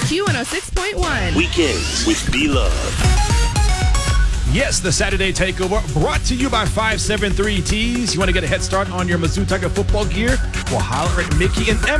Q106.1. Weekends with B-Love. Yes, the Saturday Takeover brought to you by 573 Tees. You want to get a head start on your Mizzou Tiger football gear? Well, holler at Mickey and Emma.